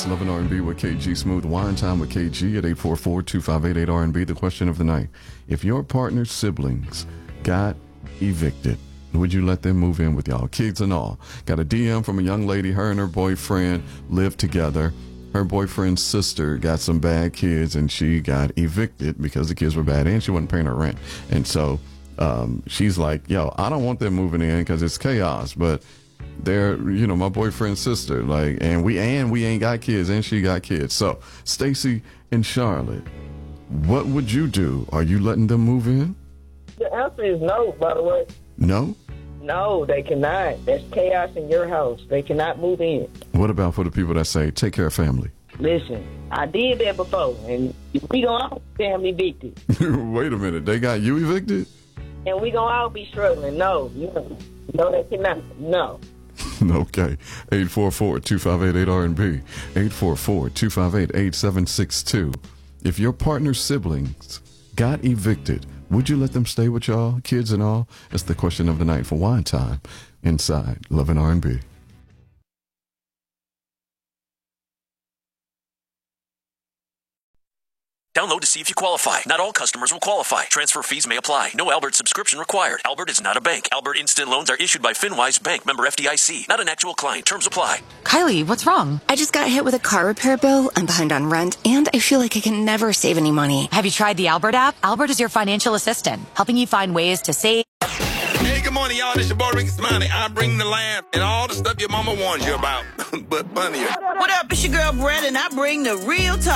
It's Love and R&B with KG. Smooth Wine Time with KG at 844-258-8RB. The question of the night. If your partner's siblings got evicted, would you let them move in with y'all, kids and all? Got a DM from a young lady. Her and her boyfriend live together. Her boyfriend's sister got some bad kids, and she got evicted because the kids were bad, and she wasn't paying her rent. And so she's like, yo, I don't want them moving in because it's chaos, but they're, my boyfriend's sister, like, and we ain't got kids, and she got kids. So, Stacy and Charlotte, what would you do? Are you letting them move in? The answer is no, by the way. No? No, they cannot. There's chaos in your house. They cannot move in. What about for the people that say, take care of family? Listen, I did that before, and we gonna all be family evicted. Wait a minute, they got you evicted? And we gonna all be struggling. No, they cannot. No. Okay. 844-258-8RB. 844-258-8762. If your partner's siblings got evicted, would you let them stay with y'all, kids and all? That's the question of the night for Wine Time inside Love and R&B. Download to see if you qualify. Not all customers will qualify. Transfer fees may apply. No Albert subscription required. Albert is not a bank. Albert Instant Loans are issued by FinWise Bank, member FDIC. Not an actual client. Terms apply. Kylie, what's wrong? I just got hit with a car repair bill. I'm behind on rent, and I feel like I can never save any money. Have you tried the Albert app? Albert is your financial assistant, helping you find ways to save. Hey, good morning, y'all. This your boy Ricky Smiley. I bring the laugh and all the stuff your mama warns you about, but funnier. What up? It's your girl Brett, and I bring the real talk.